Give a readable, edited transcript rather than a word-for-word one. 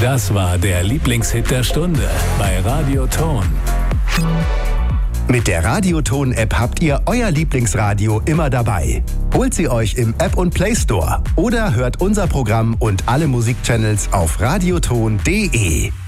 Das war der Lieblingshit der Stunde bei Radio Ton. Mit der Radioton-App habt ihr euer Lieblingsradio immer dabei. Holt sie euch im App- und Play Store oder hört unser Programm und alle Musikchannels auf radioton.de.